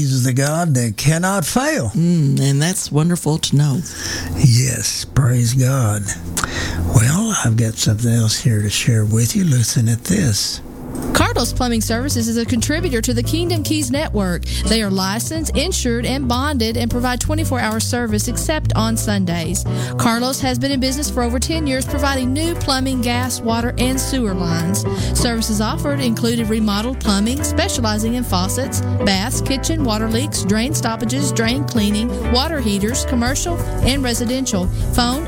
He's the God that cannot fail. And that's wonderful to know. Yes, praise God. Well, I've got something else here to share with you. Listen at this. Carlos Plumbing Services is a contributor to the Kingdom Keys Network. They are licensed, insured, and bonded and provide 24-hour service except on Sundays. Carlos has been in business for over 10 years providing new plumbing, gas, water, and sewer lines. Services offered included remodeled plumbing, specializing in faucets, baths, kitchen, water leaks, drain stoppages, drain cleaning, water heaters, commercial, and residential. Phone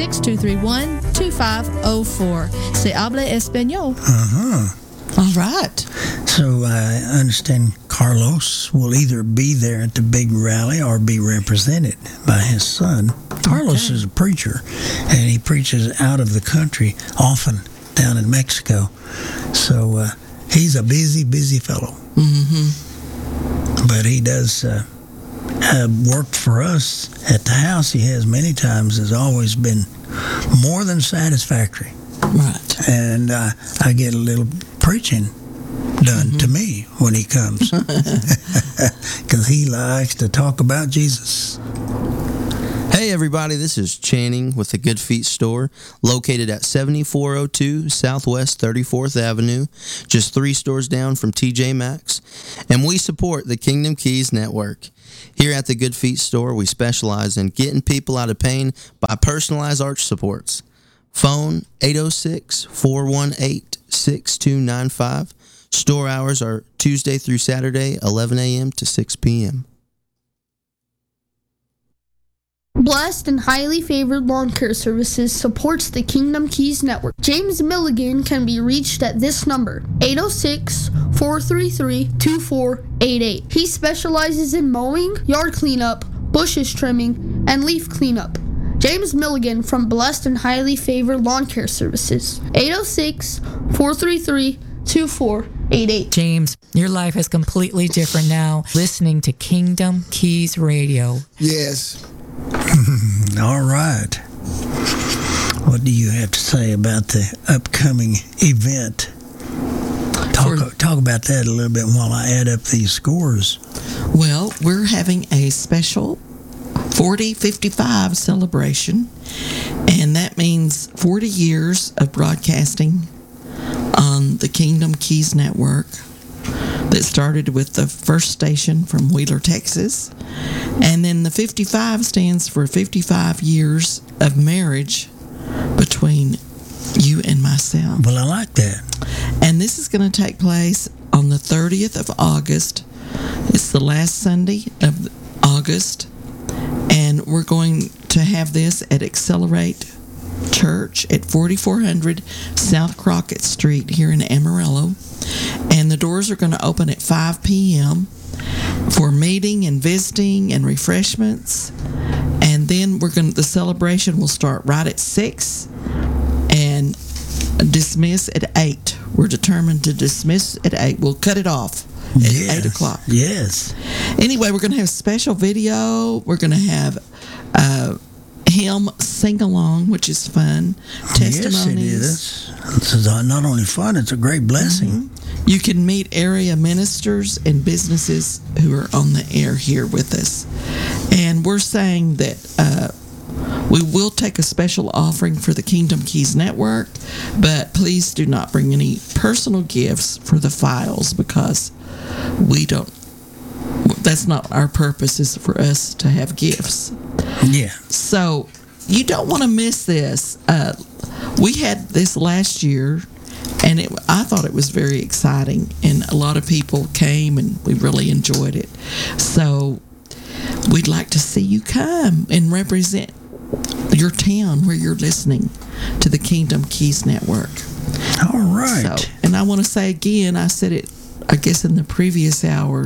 806-231-2504. Se habla español. All right. So I understand Carlos will either be there at the big rally or be represented by his son. Carlos is a preacher, and he preaches out of the country, often down in Mexico. So he's a busy fellow. Mm-hmm. But he does work for us at the house. He has many times, has always been more than satisfactory. Right. And I get a little preaching done to me when he comes, because he likes to talk about Jesus. Hey everybody, this is Channing with the Good Feet Store, located at 7402 Southwest 34th Avenue, just 3 stores down from TJ Maxx, and we support the Kingdom Keys Network. Here at the Good Feet Store, we specialize in getting people out of pain by personalized arch supports. Phone 806-418-6295. Store hours are Tuesday through Saturday, 11 a.m. to 6 p.m. Blessed and Highly Favored Lawn Care Services supports the Kingdom Keys Network. James Milligan can be reached at this number, 806-433-2488. He specializes in mowing, yard cleanup, bushes trimming, and leaf cleanup. James Milligan from Blessed and Highly Favored Lawn Care Services, 806-433-2488. James, your life is completely different now listening to Kingdom Keys Radio. Yes. All right. What do you have to say about the upcoming event? Talk about that a little bit while I add up these scores. Well, we're having a special 40-55 celebration, and that means 40 years of broadcasting on the Kingdom Keys Network that started with the first station from Wheeler, Texas. And then the 55 stands for 55 years of marriage between you and myself. Well, I like that. And this is going to take place on the 30th of August. It's the last Sunday of August. And we're going to have this at Accelerate Church at 4400 South Crockett Street here in Amarillo. And the doors are going to open at 5 p.m. for meeting and visiting and refreshments. And then the celebration will start right at 6 and dismiss at 8. We're determined to dismiss at 8. We'll cut it off at 8 o'clock. Yes. Anyway, we're going to have special video. We're going to have hymn sing-along, which is fun. Testimonies. Yes, it is. This is not only fun, it's a great blessing. Mm-hmm. You can meet area ministers and businesses who are on the air here with us. And we're saying that we will take a special offering for the Kingdom Keys Network, but please do not bring any personal gifts for the files, because that's not our purpose, is for us to have gifts. Yeah. So you don't want to miss this. We had this last year, and I thought it was very exciting, and a lot of people came, and we really enjoyed it. So we'd like to see you come and represent your town where you're listening to the Kingdom Keys Network. All right. So, and I want to say again, I said it, I guess, in the previous hour,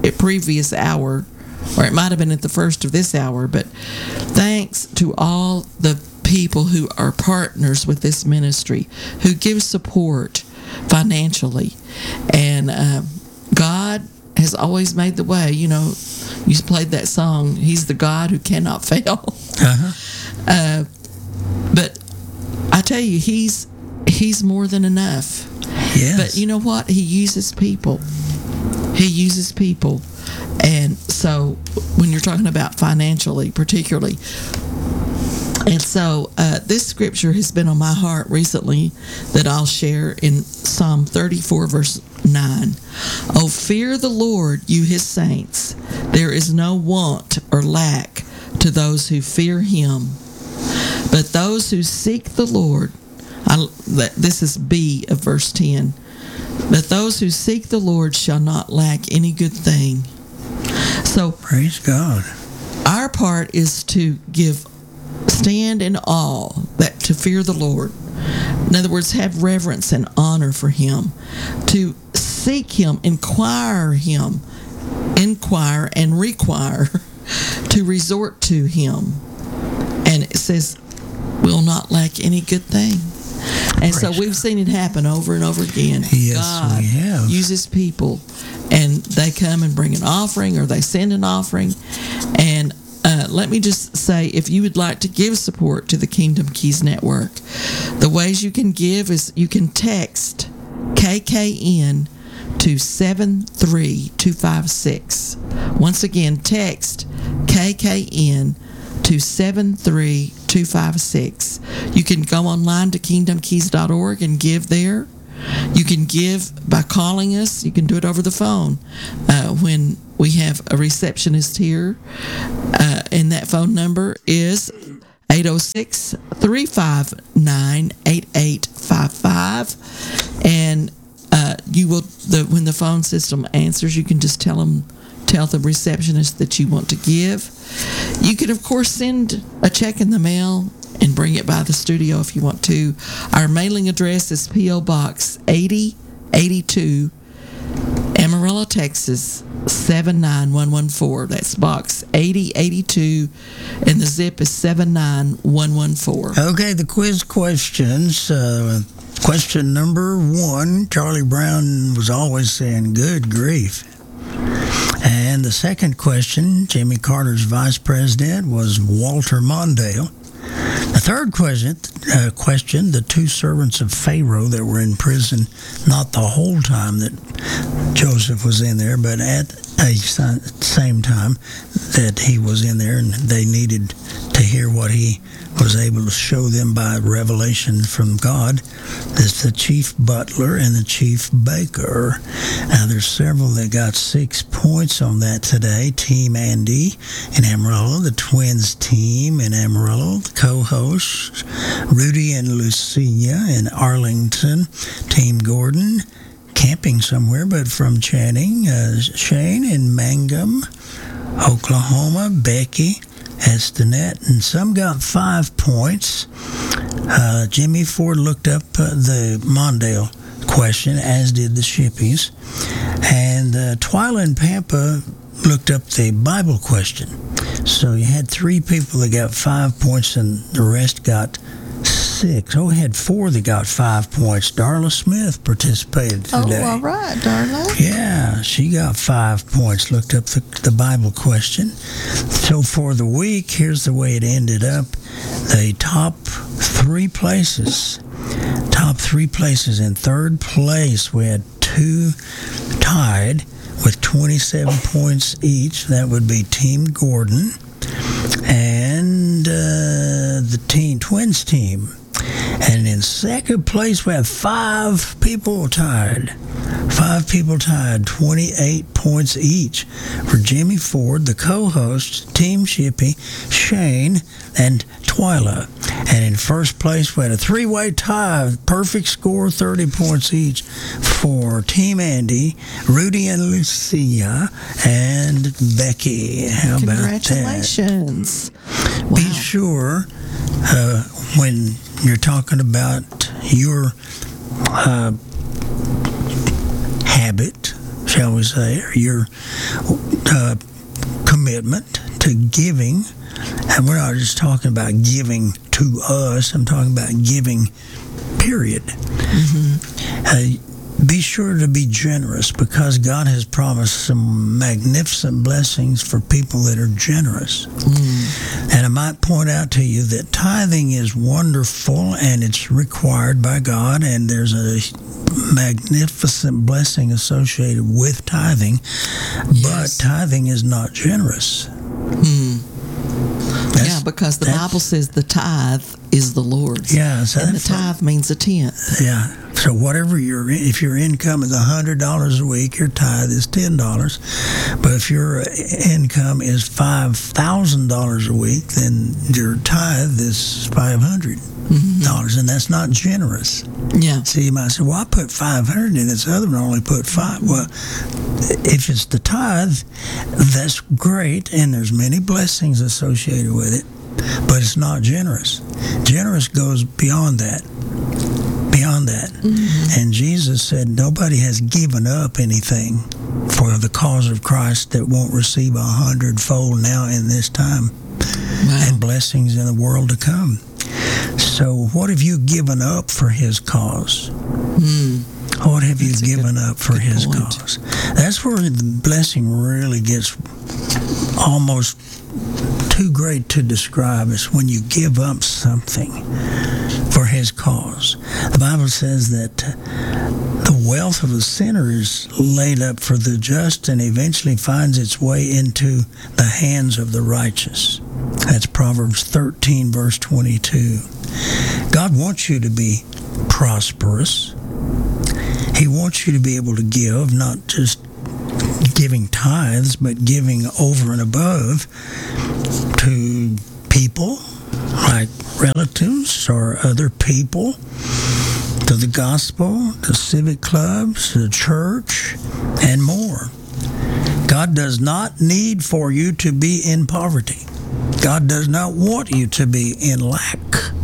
or it might have been at the first of this hour, but thanks to all the people who are partners with this ministry, who give support financially. And God has always made the way. You know, you played that song, He's the God who cannot fail. Uh-huh. But I tell you, He's more than enough. Yes. But you know what? He uses people. And so when you're talking about financially, particularly. And so this scripture has been on my heart recently that I'll share in Psalm 34, verse 9. Oh, fear the Lord, you his saints. There is no want or lack to those who fear him. But those who seek the Lord, this is B of verse 10. But those who seek the Lord shall not lack any good thing. So Praise God. our part is to stand in awe, that to fear the Lord. In other words, have reverence and honor for him, to seek him, inquire and require, to resort to him. And it says, will not lack any good thing. And so we've seen it happen over and over again. Yes, God we have. uses people, and they come and bring an offering, or they send an offering. And let me just say, if you would like to give support to the Kingdom Keys Network, the ways you can give is you can text KKN to 73256. Once again, text KKN to 73256. You can go online to kingdomkeys.org and give there. You can give by calling us. You can do it over the phone when we have a receptionist here. And that phone number is 806-359-8855. And you will, when the phone system answers, you can just tell the receptionist that you want to give. You can, of course, send a check in the mail and bring it by the studio if you want to. Our mailing address is P.O. Box 8082, Amarillo, Texas 79114. That's Box 8082, and the zip is 79114. Okay, the quiz questions. Question number 1, Charlie Brown was always saying, good grief. And the second question, Jimmy Carter's vice president was Walter Mondale. The third question, the two servants of Pharaoh that were in prison, not the whole time that Joseph was in there, but at a same time that he was in there, and they needed to hear what he was able to show them by revelation from God. That's the chief butler and the chief baker. Now, there's several that got 6 points on that today. Team Andy in Amarillo, the twins team in Amarillo, the co-hosts Rudy and Lucia in Arlington, Team Gordon, camping somewhere, but from Channing, Shane in Mangum, Oklahoma, Becky, Estinet, and some got 5 points. Jimmy Ford looked up the Mondale question, as did the Shippies. And Twyla and Pampa looked up the Bible question. So you had 3 people that got 5 points, and the rest got 6. Oh, we had 4 that got 5 points. Darla Smith participated today. Oh, all right, Darla. Yeah, she got 5 points, looked up the Bible question. So for the week, here's the way it ended up. The top 3 places. In third place, we had 2 tied with 27 points each. That would be Team Gordon and the twins team. And in second place, we have 5 people tied. 28 points each for Jimmy Ford, the co-hosts, Team Shippy, Shane, and Twyla. And in first place, we had a 3-way tie, perfect score, 30 points each for Team Andy, Rudy and Lucia, and Becky. How about that? Congratulations. Be sure when you're talking about your habit, shall we say, or your commitment to giving, and we're not just talking about giving to us, I'm talking about giving, period. Be sure to be generous, because God has promised some magnificent blessings for people that are generous. And I might point out to you that tithing is wonderful, and it's required by God, and there's a magnificent blessing associated with tithing, but tithing is not generous. Yeah, because the Bible says the tithe is the Lord's. Yeah, so and the tithe means a tenth. Yeah. So whatever if your income is $100 a week, your tithe is $10. But if your income is $5,000 a week, then your tithe is $500. And that's not generous. Yeah. See, you might say, well, I put 500 in this other one, only put 5. Well, if it's the tithe, that's great, and there's many blessings associated with it, but it's not generous. Generous goes beyond that. And Jesus said nobody has given up anything for the cause of Christ that won't receive 100-fold now in this time. Wow. And blessings in the world to come. So what have you given up for his cause? What have you given up for his cause? That's where the blessing really gets almost too great to describe. Is when you give up something for his cause. The Bible says that the wealth of the sinner is laid up for the just and eventually finds its way into the hands of the righteous. That's Proverbs 13, verse 22. God wants you to be prosperous. He wants you to be able to give, not just giving tithes, but giving over and above to people like relatives or other people, to the gospel, to civic clubs, to the church, and more. God does not need for you to be in poverty. God does not want you to be in lack.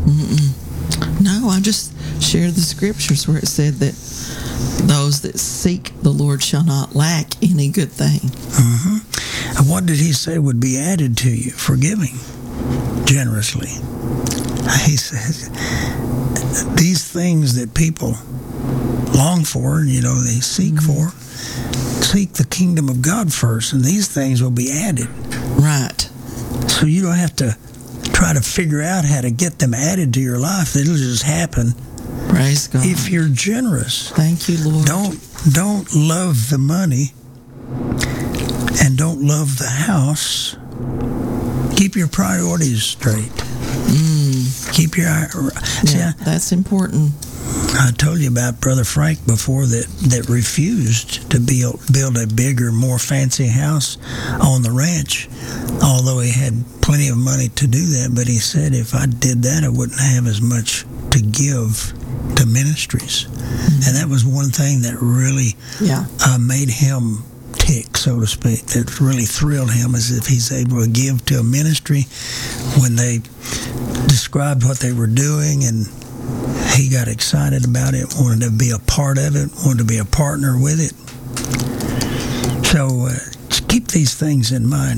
No, I just shared the scriptures where it said that those that seek the Lord shall not lack any good thing. And what did he say would be added to you for giving generously? He says, these things that people long for, they seek for, seek the kingdom of God first, and these things will be added. Right. So you don't have to try to figure out how to get them added to your life. It'll just happen. Praise God. If you're generous. Thank you, Lord. Don't love the money and don't love the house. Keep your priorities straight. Keep your... that's important. I told you about Brother Frank before that refused to build a bigger, more fancy house on the ranch, although he had plenty of money to do that. But he said, if I did that, I wouldn't have as much to give to ministries. And that was one thing that really made him tick, so to speak, that really thrilled him, as if he's able to give to a ministry when they described what they were doing, and he got excited about it, wanted to be a part of it, wanted to be a partner with it. So keep these things in mind.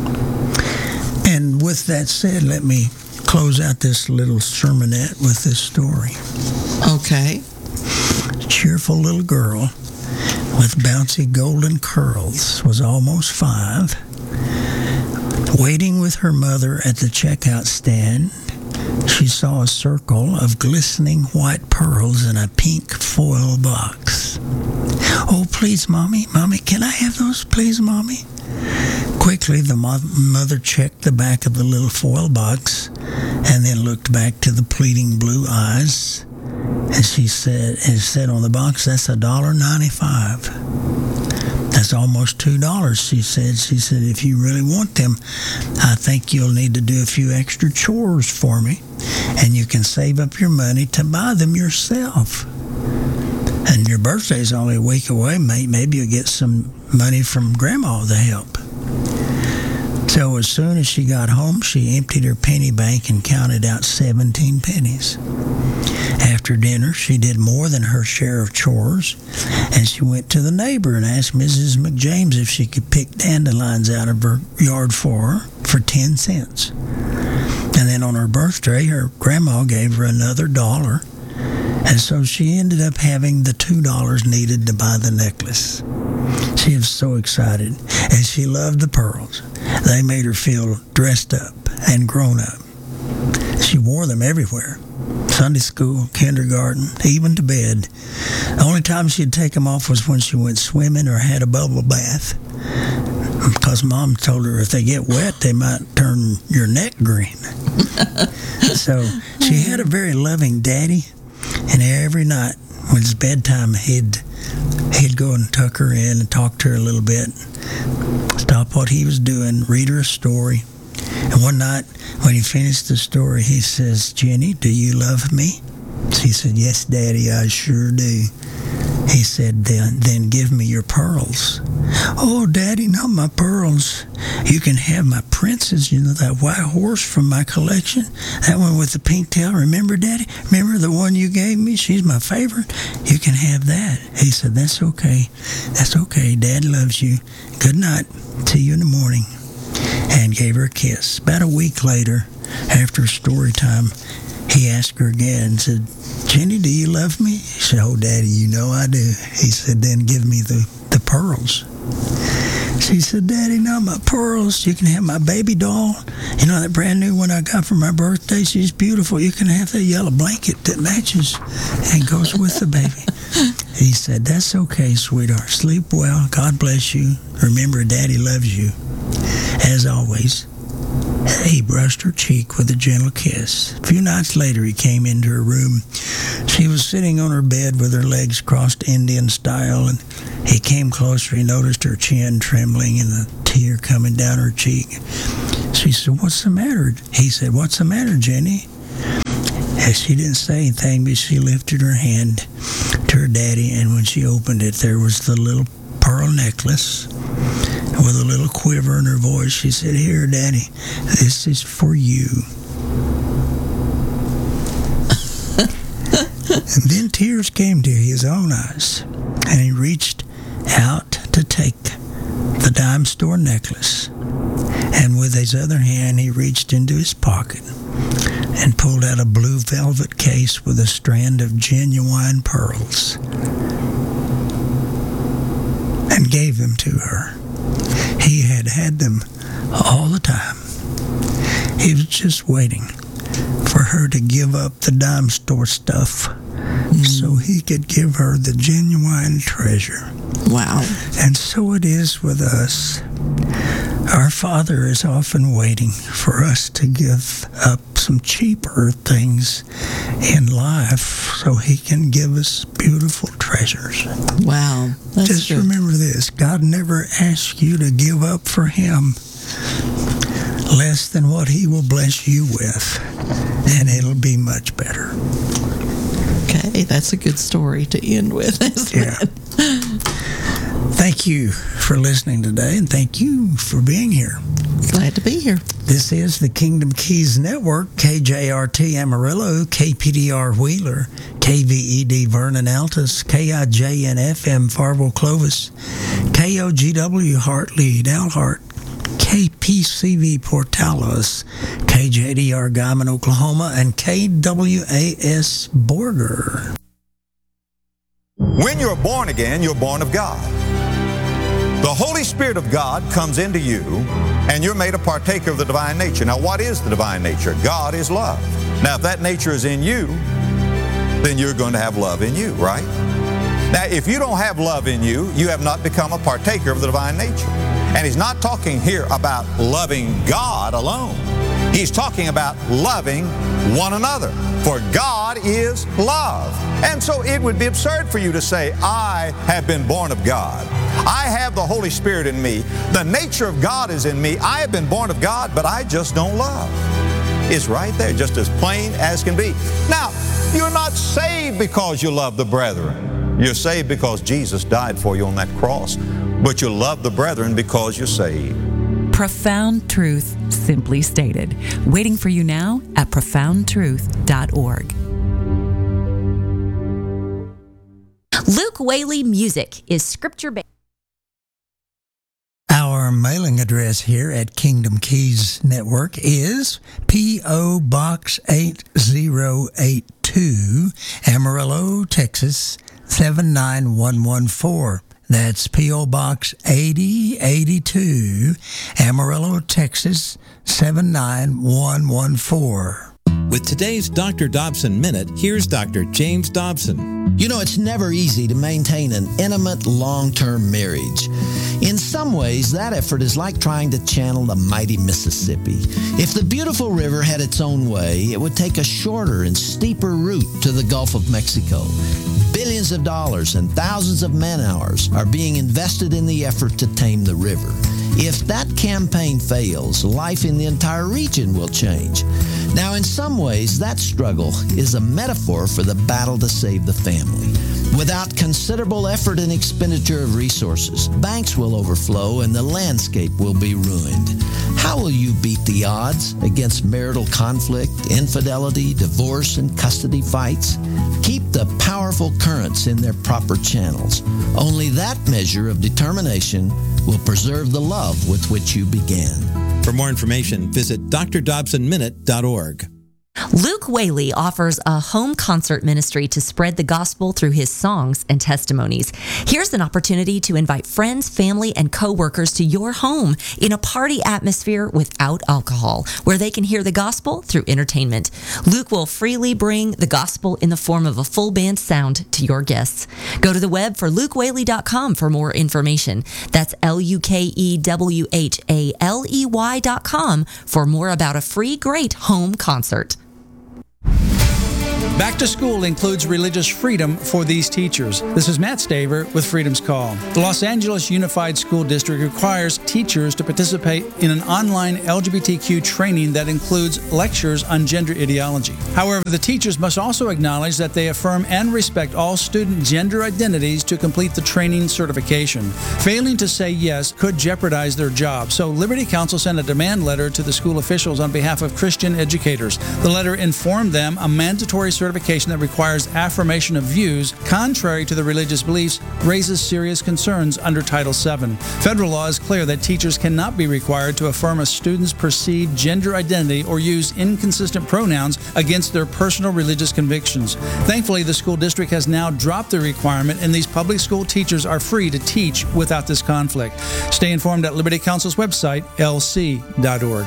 And with that said, let me close out this little sermonette with this story. Okay. A cheerful little girl with bouncy golden curls was almost 5, waiting with her mother at the checkout stand. She saw a circle of glistening white pearls in a pink foil box. Oh, please, Mommy. Mommy, can I have those, please, Mommy? Quickly, the mother checked the back of the little foil box and then looked back to the pleading blue eyes. And she said, it said on the box, that's $1.95. That's almost $2, she said. She said, if you really want them, I think you'll need to do a few extra chores for me, and you can save up your money to buy them yourself. And your birthday's only a week away. Maybe you'll get some money from Grandma to help. So as soon as she got home, she emptied her penny bank and counted out 17 pennies. After dinner, she did more than her share of chores, and she went to the neighbor and asked Mrs. McJames if she could pick dandelions out of her yard for her for 10 cents. And then on her birthday, her grandma gave her another $1, and so she ended up having the $2 needed to buy the necklace. She was so excited, and she loved the pearls. They made her feel dressed up and grown up. She wore them everywhere. Sunday school, kindergarten, even to bed. The only time she'd take them off was when she went swimming or had a bubble bath. Because Mom told her if they get wet, they might turn your neck green. So she had a very loving daddy, and every night when it's bedtime, he'd go and tuck her in and talk to her a little bit, stop what he was doing, read her a story. And one night, when he finished the story, he says, "Jenny, do you love me?" She said, "Yes, Daddy, I sure do." He said, then give me your pearls." "Oh, Daddy, not my pearls. You can have my princess, you know, that white horse from my collection. That one with the pink tail. Remember, Daddy? Remember the one you gave me? She's my favorite. You can have that." He said, "That's okay. That's okay. Dad loves you. Good night. See you in the morning." And gave her a kiss. About a week later, after story time, he asked her again and said, "Jenny, do you love me?" She said, "Oh, Daddy, you know I do." He said, "Then give me the pearls." She said, "Daddy, not my pearls. You can have my baby doll. You know, that brand new one I got for my birthday? She's beautiful. You can have that yellow blanket that matches and goes with the baby." He said, "That's okay, sweetheart. Sleep well. God bless you. Remember, Daddy loves you." As always, he brushed her cheek with a gentle kiss. A few nights later, he came into her room. She was sitting on her bed with her legs crossed Indian style, and he came closer. He noticed her chin trembling and a tear coming down her cheek. She said, "What's the matter?" He said, "What's the matter, Jenny?" As she didn't say anything, but she lifted her hand to her daddy, and when she opened it, there was the little pearl necklace. With a little quiver in her voice, she said, "Here, Daddy, this is for you." And then tears came to his own eyes, and he reached out to take the dime store necklace. And with his other hand, he reached into his pocket and pulled out a blue velvet case with a strand of genuine pearls and gave them to her. He had them all the time. He was just waiting for her to give up the dime store stuff so he could give her the genuine treasure. Wow. And so it is with us. Our Father is often waiting for us to give up some cheaper things in life so he can give us beautiful treasures. Wow. That's Just good. remember this. God never asks you to give up for him less than what he will bless you with, and it'll be much better. Okay, that's a good story to end with, isn't Yeah. it? Thank you for listening today, and thank you for being here. Glad to be here. This is the Kingdom Keys Network, KJRT Amarillo, KPDR Wheeler, KVED Vernon Altus, KIJN FM Farville Clovis, KOGW Hartley Dalhart, KPCV Portales, KJDR Guyman, Oklahoma, and KWAS Borger. When you're born again, you're born of God. The Holy Spirit of God comes into you, and you're made a partaker of the divine nature. Now, what is the divine nature? God is love. Now, if that nature is in you, then you're going to have love in you, right? Now, if you don't have love in you, you have not become a partaker of the divine nature. And he's not talking here about loving God alone. He's talking about loving one another. For God is love. And so it would be absurd for you to say, "I have been born of God. I have the Holy Spirit in me. The nature of God is in me. I have been born of God, but I just don't love." It's right there, just as plain as can be. Now, you're not saved because you love the brethren. You're saved because Jesus died for you on that cross. But you love the brethren because you're saved. Profound Truth, simply stated. Waiting for you now at profoundtruth.org. Luke Whaley Music is scripture-based. Our mailing address here at Kingdom Keys Network is P.O. Box 8082, Amarillo, Texas 79114. That's P.O. Box 8082, Amarillo, Texas 79114. With today's Dr. Dobson Minute, here's Dr. James Dobson. You know, it's never easy to maintain an intimate, long-term marriage. In some ways, that effort is like trying to channel the mighty Mississippi. If the beautiful river had its own way, it would take a shorter and steeper route to the Gulf of Mexico. Billions of dollars and thousands of man-hours are being invested in the effort to tame the river. If that campaign fails, life in the entire region will change. Now, in some ways, that struggle is a metaphor for the battle to save the family. Without considerable effort and expenditure of resources, banks will overflow and the landscape will be ruined. How will you beat the odds against marital conflict, infidelity, divorce, and custody fights? Keep the powerful currents in their proper channels. Only that measure of determination will preserve the love with which you began. For more information, visit drdobsonminute.org. Luke Whaley offers a home concert ministry to spread the gospel through his songs and testimonies. Here's an opportunity to invite friends, family, and co-workers to your home in a party atmosphere without alcohol, where they can hear the gospel through entertainment. Luke will freely bring the gospel in the form of a full band sound to your guests. Go to the web for lukewhaley.com for more information. That's LUKEWHALEY.com for more about a free, great home concert. Back to School includes religious freedom for these teachers. This is Matt Staver with Freedom's Call. The Los Angeles Unified School District requires teachers to participate in an online LGBTQ training that includes lectures on gender ideology. However, the teachers must also acknowledge that they affirm and respect all student gender identities to complete the training certification. Failing to say yes could jeopardize their job, so Liberty Counsel sent a demand letter to the school officials on behalf of Christian educators. The letter informed them a mandatory certification that requires affirmation of views contrary to the religious beliefs raises serious concerns under Title VII. Federal law is clear that teachers cannot be required to affirm a student's perceived gender identity or use inconsistent pronouns against their personal religious convictions. Thankfully, the school district has now dropped the requirement, and these public school teachers are free to teach without this conflict. Stay informed at Liberty Counsel's website, lc.org.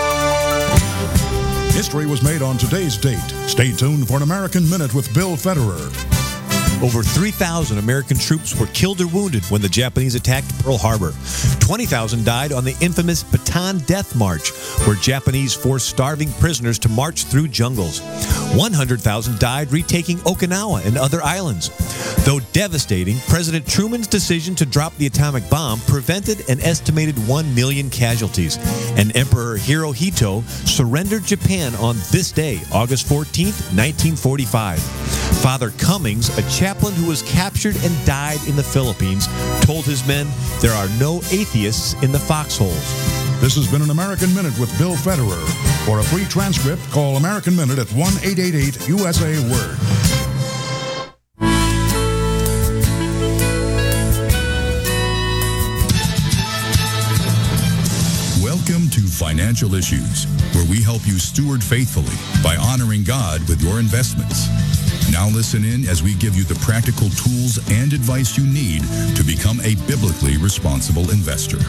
History was made on today's date. Stay tuned for an American Minute with Bill Federer. Over 3,000 American troops were killed or wounded when the Japanese attacked Pearl Harbor. 20,000 died on the infamous Bataan Death March, where Japanese forced starving prisoners to march through jungles. 100,000 died retaking Okinawa and other islands. Though devastating, President Truman's decision to drop the atomic bomb prevented an estimated 1 million casualties, and Emperor Hirohito surrendered Japan on this day, August 14th, 1945. Father Cummings, a chaplain who was captured and died in the Philippines, told his men, "There are no atheists in the foxholes." This has been an American Minute with Bill Federer. For a free transcript, call American Minute at 1-888-USA-WORD. Welcome to Financial Issues, where we help you steward faithfully by honoring God with your investments. Now listen in as we give you the practical tools and advice you need to become a biblically responsible investor.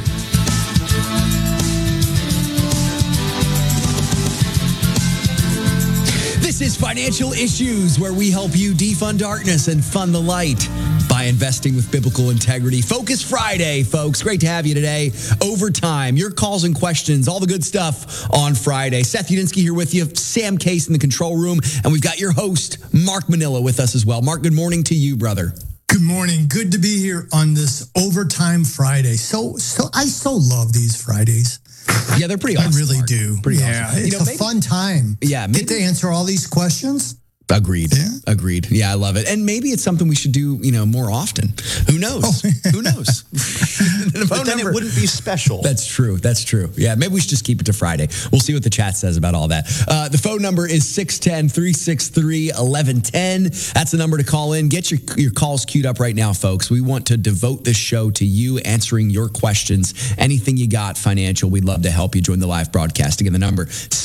This is Financial Issues, where we help you defund darkness and fund the light by investing with biblical integrity. Focus Friday, folks. Great to have you today. Overtime, your calls and questions, all the good stuff on Friday. Seth Udinsky here with you, Sam Case in the control room, and we've got your host, Mark Manila, with us as well. Mark, good morning to you, brother. Good morning. Good to be here on this Overtime Friday. I so love these Fridays. Yeah, they're pretty awesome. I really Mark. do. Pretty awesome. It's a fun time. Yeah. Get to answer all these questions. Agreed. Yeah. Agreed. Yeah, I love it. And maybe it's something we should do, more often. Who knows? Who knows? But then it wouldn't be special. That's true. Yeah, maybe we should just keep it to Friday. We'll see what the chat says about all that. The phone number is 610-363-1110. That's the number to call in. Get your calls queued up right now, folks. We want to devote this show to you answering your questions. Anything you got financial, we'd love to help you join the live broadcast. Again, the number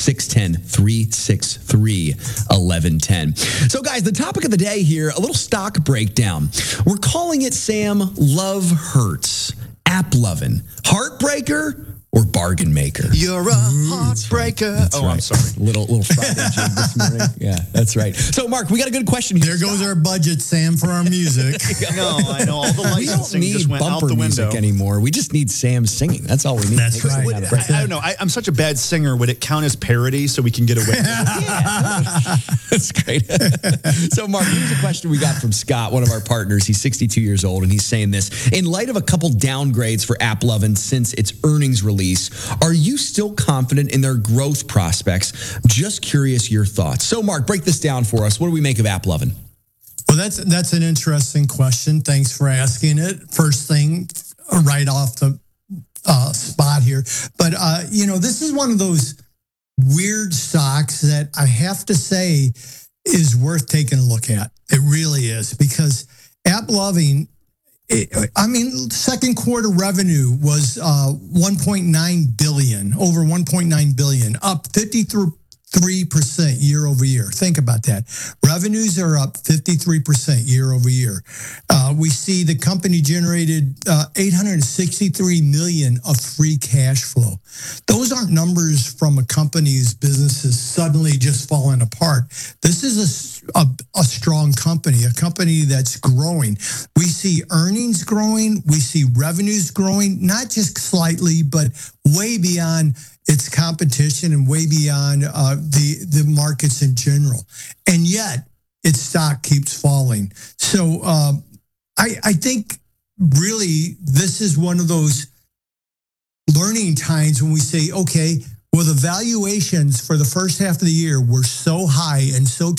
610-363-1110. So, guys, the topic of the day here, a little stock breakdown. We're calling it, Sam, Love Hurts. App lovin'. Heartbreaker or bargain maker. You're a heartbreaker. That's I'm right. sorry. Little Friday jig this morning. Yeah, that's right. So, Mark, we got a good question here. There goes our budget, Sam, for our music. No, I know. All the We don't licensing need just went out bumper the music window. anymore. We just need Sam singing. That's all we need. That's right. I don't know. I'm such a bad singer. Would it count as parody so we can get away with it? That's great. So, Mark, here's a question we got from Scott, one of our partners. He's 62 years old, and he's saying this. In light of a couple downgrades for AppLovin since its earnings release, are you still confident in their growth prospects? Just curious your thoughts. So, Mark, break this down for us. What do we make of AppLovin? Well, that's an interesting question. Thanks for asking it. First thing, right off the spot here. But, this is one of those weird stocks that I have to say is worth taking a look at. It really is, because AppLovin, second quarter revenue was 1.9 billion, over 1.9 billion, up 53% year over year. Think about that. Revenues are up 53% year over year. We see the company generated 863 million of free cash flow. Those aren't numbers from a company's businesses suddenly just falling apart. This is a strong company, a company that's growing. We see earnings growing. We see revenues growing, not just slightly, but way beyond its competition and way beyond the markets in general. And yet, its stock keeps falling. So I think really this is one of those learning times when we say, okay, well, the valuations for the first half of the year were so high and so